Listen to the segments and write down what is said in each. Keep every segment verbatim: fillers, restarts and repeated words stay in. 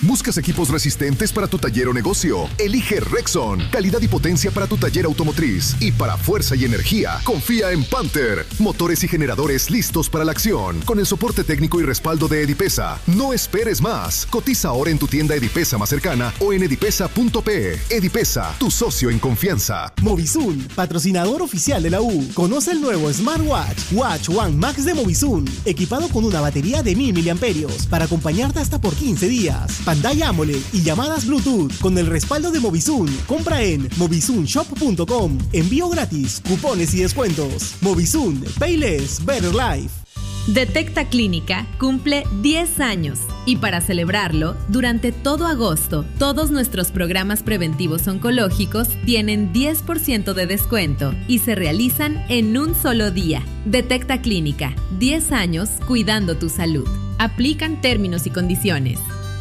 ¿Buscas equipos resistentes para tu taller o negocio? Elige Rexon. Calidad y potencia para tu taller automotriz. Y para fuerza y energía, confía en Panther. Motores y generadores listos para la acción. Con el soporte técnico y respaldo de Edipesa. No esperes más. Cotiza ahora en tu tienda Edipesa más cercana o en edipesa punto pe. Edipesa, tu socio en confianza. Movisun, patrocinador oficial de la U. Conoce el nuevo Smartwatch Watch One Max de Movisun, equipado con una batería de mil miliamperios para acompañarte hasta por quince días. Pantalla AMOLED y llamadas Bluetooth con el respaldo de Movisun. Compra en movisun shop punto com. Envío gratis, cupones y descuentos. Movisun, Payless Better Life. Detecta Clínica cumple diez años y para celebrarlo, durante todo agosto, todos nuestros programas preventivos oncológicos tienen diez por ciento de descuento y se realizan en un solo día. Detecta Clínica, diez años cuidando tu salud. Aplican términos y condiciones.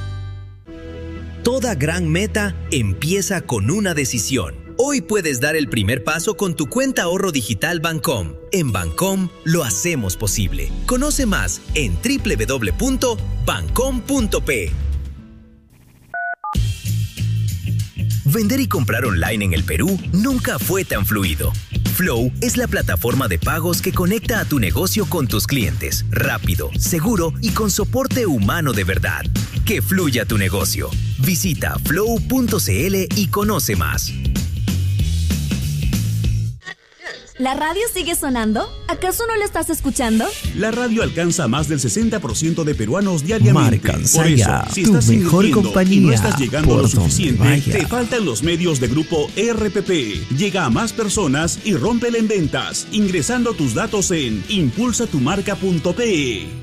Toda gran meta empieza con una decisión. Hoy puedes dar el primer paso con tu cuenta ahorro digital Bancom. En Bancom lo hacemos posible. Conoce más en doble u doble u doble u punto bancom punto pe. Vender y comprar online en el Perú nunca fue tan fluido. Flow es la plataforma de pagos que conecta a tu negocio con tus clientes, rápido, seguro y con soporte humano de verdad. Que fluya tu negocio. Visita flow punto cl y conoce más. ¿La radio sigue sonando? ¿Acaso no la estás escuchando? La radio alcanza a más del sesenta por ciento de peruanos diariamente. Marcanzaya, por eso, si tu estás mejor compañía, y no estás llegando por lo suficiente, donde vaya. te faltan los medios de Grupo R P P. Llega a más personas y rómpela en ventas, ingresando tus datos en impulsa tu marca punto pe.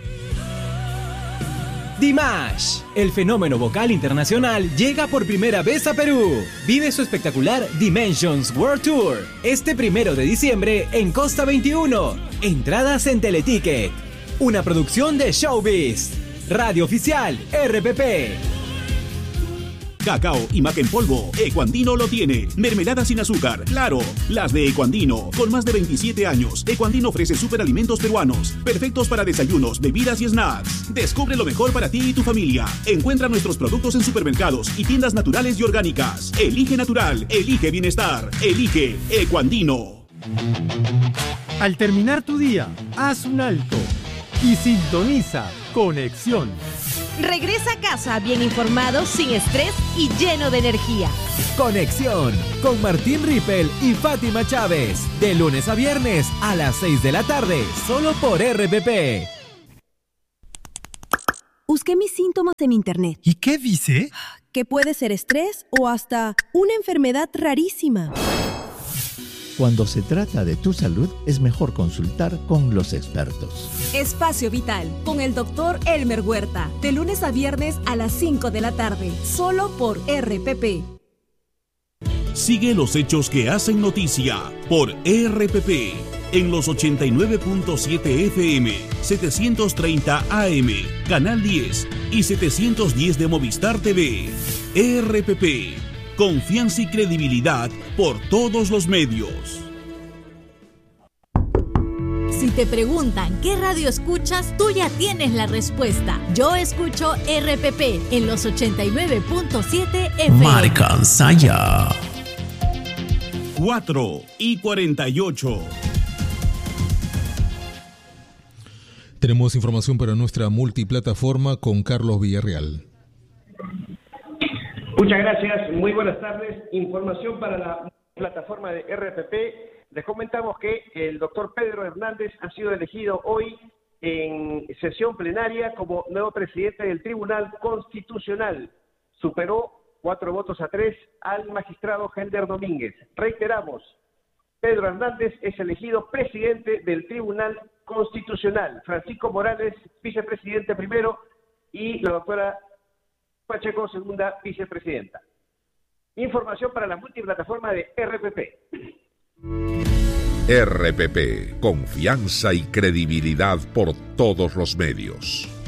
Dimash, el fenómeno vocal internacional, llega por primera vez a Perú. Vive su espectacular Dimensions World Tour este primero de diciembre en Costa veintiuno. Entradas en Teleticket. Una producción de Showbiz. Radio oficial R P P. Cacao y maca en polvo, Ecuandino lo tiene. Mermelada sin azúcar, claro, las de Ecuandino. Con más de veintisiete años, Ecuandino ofrece superalimentos peruanos, perfectos para desayunos, bebidas y snacks. Descubre lo mejor para ti y tu familia. Encuentra nuestros productos en supermercados y tiendas naturales y orgánicas. Elige natural, elige bienestar, elige Ecuandino. Al terminar tu día, haz un alto y sintoniza Conexión. Regresa a casa bien informado, sin estrés y lleno de energía. Conexión con Martín Rippel y Fátima Chávez. De lunes a viernes a las seis de la tarde, solo por R P P. Busqué mis síntomas en internet. ¿Y qué dice? Que puede ser estrés o hasta una enfermedad rarísima. Cuando se trata de tu salud, es mejor consultar con los expertos. Espacio Vital, con el doctor Elmer Huerta, de lunes a viernes a las cinco de la tarde, solo por R P P. Sigue los hechos que hacen noticia por R P P en los ochenta y nueve punto siete F M, setecientos treinta A M, Canal diez y setecientos diez de Movistar T V. R P P. Confianza y credibilidad por todos los medios. Si te preguntan qué radio escuchas, tú ya tienes la respuesta. Yo escucho R P P en los ochenta y nueve punto siete F M. Marcanzaya. cuatro y cuarenta y ocho. Tenemos información para nuestra multiplataforma con Carlos Villarreal. Muchas gracias, muy buenas tardes. Información para la plataforma de R P P. Les comentamos que el doctor Pedro Hernández ha sido elegido hoy en sesión plenaria como nuevo presidente del Tribunal Constitucional. Superó cuatro votos a tres al magistrado Helder Domínguez. Reiteramos, Pedro Hernández es elegido presidente del Tribunal Constitucional. Francisco Morales, vicepresidente primero, y la doctora Pacheco, segunda vicepresidenta. Información para la multiplataforma de R P P. R P P, confianza y credibilidad por todos los medios.